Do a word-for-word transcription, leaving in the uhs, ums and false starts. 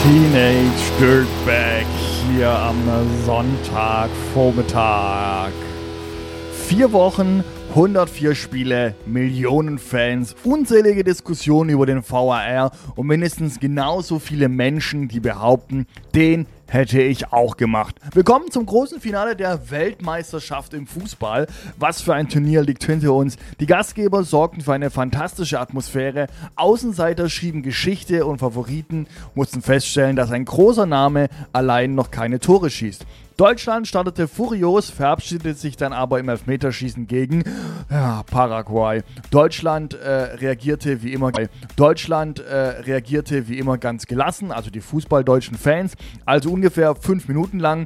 Teenage Dirtbag hier am Sonntagvormittag. Vier Wochen, hundertvier Spiele, Millionen Fans, unzählige Diskussionen über den V A R und mindestens genauso viele Menschen, die behaupten, den hätte ich auch gemacht. Willkommen zum großen Finale der Weltmeisterschaft im Fußball. Was für ein Turnier liegt hinter uns. Die Gastgeber sorgten für eine fantastische Atmosphäre. Außenseiter schrieben Geschichte und Favoriten mussten feststellen, dass ein großer Name allein noch keine Tore schießt. Deutschland startete furios, verabschiedete sich dann aber im Elfmeterschießen gegen ja, Paraguay. Deutschland äh, reagierte wie immer Deutschland äh, reagierte wie immer ganz gelassen, also die fußballdeutschen Fans. Also ungefähr fünf Minuten lang